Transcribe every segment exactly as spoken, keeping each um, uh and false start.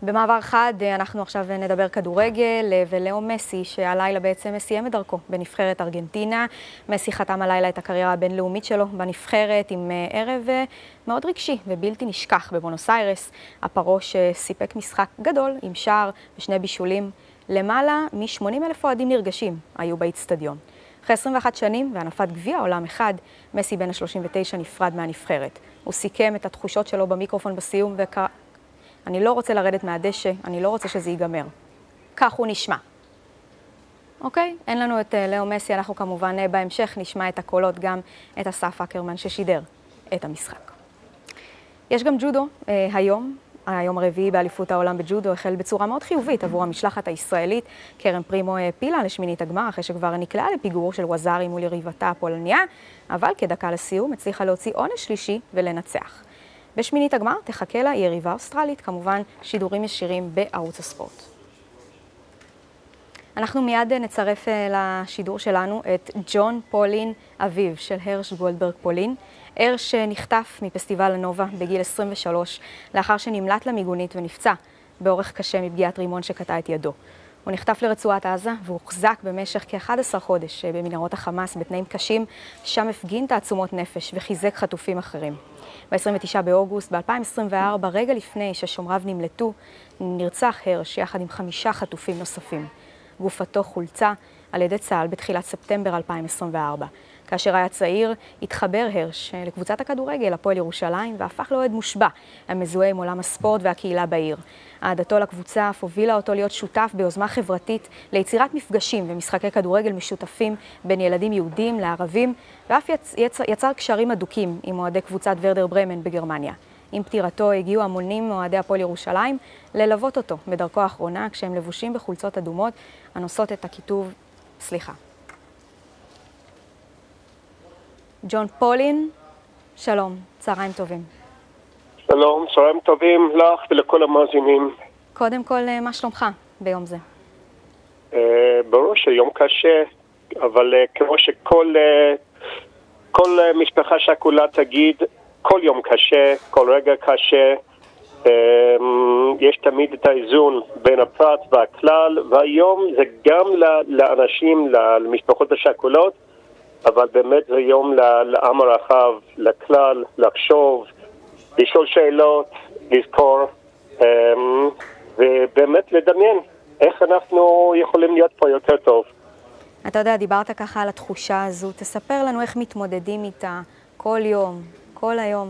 במעבר חד אנחנו עכשיו נדבר כדורגל, ולאו מסי שהלילה בעצם סיים את דרכו בנבחרת ארגנטינה. מסי חתם הלילה את הקריירה הבינלאומית שלו בנבחרת עם ערב מאוד רגשי ובלתי נשכח בבונוס איירס. הפרוש סיפק משחק גדול עם שער ושני בישולים. למעלה מ-שמונים אלף אוהדים נרגשים היו באצטדיון. אחרי עשרים ואחת שנים והנפת גביע עולם אחד, מסי בן ה-שלושים ותשע נפרד מהנבחרת. הוא סיכם את התחושות שלו במיקרופון בסיום וקרא: אני לא רוצה לרדת מהדשא, אני לא רוצה שזה ייגמר. כך הוא נשמע. אוקיי? אין לנו את לאו מסי, אנחנו כמובן בהמשך נשמע את הקולות, גם את אסף אקרמן ששידר את המשחק. יש גם ג'ודו אה, היום. היום הרביעי באליפות העולם בג'ודו החל בצורה מאוד חיובית עבור המשלחת הישראלית. קרן פרימו העפילה לשמינית הגמר אחרי שכבר נקלעה לפיגור של ווזארי מול יריבתה הפולניה, אבל כדקה לסיום הצליחה להוציא עונש שלישי ולנצח. בשמינית הגמר תחכה לה יריבה אוסטרלית, כמובן שידורים ישירים בערוץ הספורט. אנחנו מיד נצרף לשידור שלנו את ג'ון פולין, אביו של הרש גולדברג פולין. הרש נחטף מפסטיבל הנובה בגיל עשרים ושלוש, לאחר שנמלט למיגונית ונפצע באורח קשה מפגיעת רימון שקטע את ידו. הוא נחטף לרצועת עזה והוחזק במשך כ-אחד עשר חודש במנהרות החמאס בתנאים קשים, שם הפגין תעצומות נפש וחיזק חטופים אחרים. ב-עשרים ותשעה באוגוסט ב-אלפיים עשרים וארבע, רגע לפני ששומריו נמלטו, נרצח הרש יחד עם חמישה חטופים נוספים. גופתו חולצה על ידי צה"ל בתחילת ספטמבר אלפיים עשרים וארבע. כאשר היה צעיר, התחבר הרש לקבוצת הכדורגל הפועל ירושלים והפך לאוהד מושבע, המזוהה עם עולם הספורט והקהילה בעיר. אהדתו לקבוצה אף הובילה אותו להיות שותף ביוזמה חברתית ליצירת מפגשים ומשחקי כדורגל משותפים בין ילדים יהודים לערבים, ואף יצר קשרים אדוקים עם אוהדי קבוצת ורדר ברמן בגרמניה. עם פטירתו הגיעו המונים מאוהדי הפועל ירושלים ללוות אותו בדרכו האחרונה, כשהם לבושים בחולצות אדומות הנושאות את הכיתוב סליחה. ג'ון פולין, שלום, צהריים טובים. שלום, צהריים טובים לך ולכל המאזינים. קודם כל, מה שלומך ביום זה? ברור שיום קשה, אבל כמו שכל כל משפחה שכולה תגיד, כל יום קשה, כל רגע קשה. יש תמיד את האיזון בין הפרט והכלל, והיום זה גם לאנשים, למשפחות השכולות, אבל באמת זה יום לעם הרחב, לכלל, לחשוב, לשאול שאלות, לזכור, ובאמת לדמיין איך אנחנו יכולים להיות פה יותר טוב. אתה יודע, דיברת ככה על התחושה הזו, תספר לנו איך מתמודדים איתה כל יום, כל היום.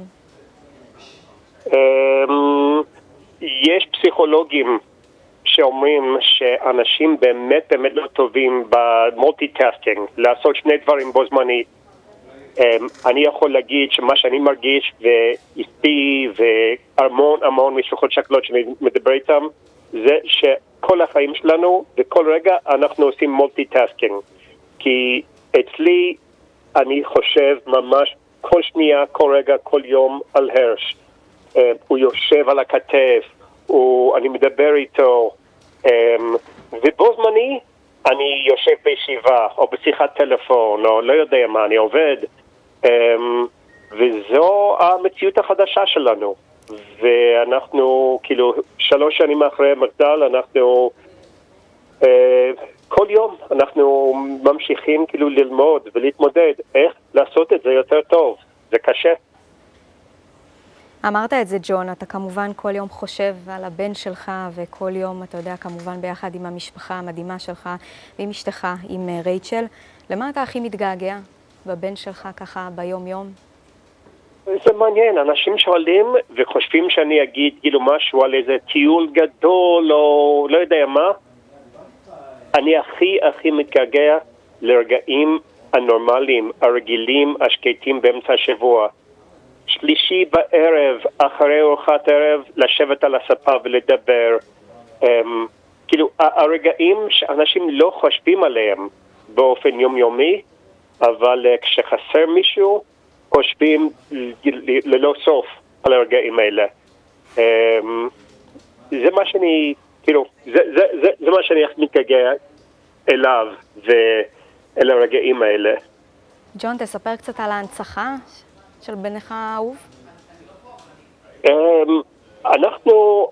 יש פסיכולוגים שאומרים שאנשים באמת באמת לא טובים במולטי-טסקינג, לעשות שני דברים בו זמנית. אני יכול להגיד שמה שאני מרגיש, ואיתי והמון המון משפחות שכולות שאני מדבר איתם, זה שכל החיים שלנו וכל רגע אנחנו עושים מולטי-טסקינג. כי אצלי אני חושב ממש כל שנייה, כל רגע, כל יום על הרש. הוא יושב על הכתף, הוא, אני מדבר איתו, ובו זמני אני יושב בישיבה או בשיחת טלפון או לא יודע מה, אני עובד, וזו המציאות החדשה שלנו. ואנחנו כאילו שלוש שנים אחרי המחדל, אנחנו כל יום אנחנו ממשיכים כאילו ללמוד ולהתמודד איך לעשות את זה יותר טוב. זה קשה. אמרת את זה, ג'ון, אתה כמובן כל יום חושב על הבן שלך, וכל יום, אתה יודע, כמובן ביחד עם המשפחה המדהימה שלך, ועם אשתך, עם רייצ'ל. למה אתה הכי מתגעגע בבן שלך ככה ביום-יום? זה מעניין, אנשים שואלים וחושבים שאני אגיד כאילו משהו על איזה טיול גדול או לא יודע מה. אני הכי הכי מתגעגע לרגעים הנורמליים, הרגילים, השקטים באמצע השבוע. שלישי בערב, אחרי ארוחת ערב, לשבת על הספה ולדבר. Um, כאילו, הרגעים שאנשים לא חושבים עליהם באופן יומיומי, אבל uh, כשחסר מישהו, חושבים ללא סוף על הרגעים האלה. Um, זה מה שאני, כאילו, זה, זה, זה, זה מה שאני מתגעגע אליו ואל הרגעים האלה. ג'ון, תספר קצת על ההנצחה של בנך האהוב. אנחנו